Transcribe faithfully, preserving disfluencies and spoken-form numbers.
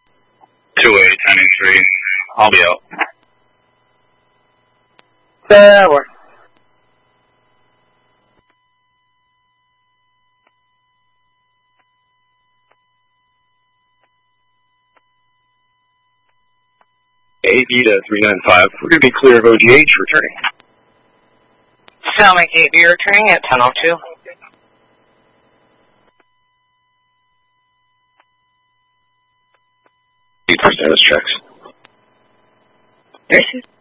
two eight, ten three. I'll be out. That works. A B to three nine five. We're going to be clear of O G H, returning. Sound like eight B returning at ten oh two. Eight for status checks. Received.